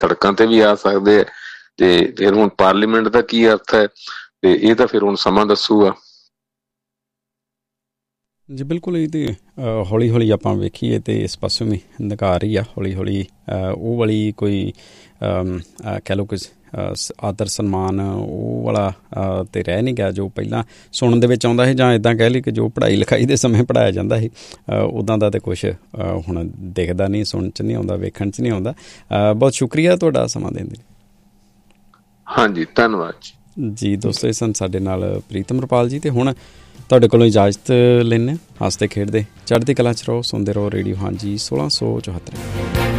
ਸੜਕਾਂ ਤੇ ਵੀ ਆ ਸਕਦੇ ਆ। ਤੇ ਫਿਰ ਹੁਣ ਪਾਰਲੀਮੈਂਟ ਦਾ ਕੀ ਅਰਥ ਹੈ, ਤੇ ਇਹ ਤਾਂ ਫਿਰ ਹੁਣ ਸਮਾਂ ਦੱਸੂਗਾ। ਜੀ ਬਿਲਕੁਲ, ਇਹ ਤਾਂ ਹੌਲੀ ਹੌਲੀ ਆਪਾਂ ਵੇਖੀਏ ਤਾਂ ਇਸ ਪਾਸੋਂ ਵੀ ਨਿਘਾਰ ਹੀ ਆ। ਹੌਲੀ ਹੌਲੀ ਉਹ ਵਾਲੀ ਕੋਈ ਕਹਿ ਲਓ ਕਿ ਆਦਰ ਸਨਮਾਨ ਉਹ ਵਾਲਾ ਤਾਂ ਰਹਿ ਨਹੀਂ ਗਿਆ ਜੋ ਪਹਿਲਾਂ ਸੁਣਨ ਦੇ ਵਿੱਚ ਆਉਂਦਾ ਸੀ, ਜਾਂ ਇੱਦਾਂ ਕਹਿ ਲਈ ਕਿ ਜੋ ਪੜ੍ਹਾਈ ਲਿਖਾਈ ਦੇ ਸਮੇਂ ਪੜ੍ਹਾਇਆ ਜਾਂਦਾ ਸੀ, ਉੱਦਾਂ ਦਾ ਤਾਂ ਕੁਛ ਹੁਣ ਦਿਖਦਾ ਨਹੀਂ, ਸੁਣਨ 'ਚ ਨਹੀਂ ਆਉਂਦਾ, ਵੇਖਣ 'ਚ ਨਹੀਂ ਆਉਂਦਾ। ਬਹੁਤ ਸ਼ੁਕਰੀਆ ਤੁਹਾਡਾ ਸਮਾਂ ਦੇਣ ਲਈ। ਹਾਂਜੀ, ਧੰਨਵਾਦ ਜੀ ਦੋਸਤੋ, ਇਹ ਸਨ ਸਾਡੇ ਨਾਲ ਪ੍ਰੀਤਮ ਰੁਪਾਲ ਜੀ। ਅਤੇ ਹੁਣ ਤੁਹਾਡੇ ਕੋਲੋਂ ਇਜਾਜ਼ਤ ਲੈਂਦੇ, ਹੱਸਦੇ ਖੇਡਦੇ ਚੜ੍ਹਦੀ ਕਲਾ 'ਚ ਰਹੋ, ਸੁਣਦੇ ਰਹੋ ਰੇਡੀਓ ਹਾਂਜੀ 1674।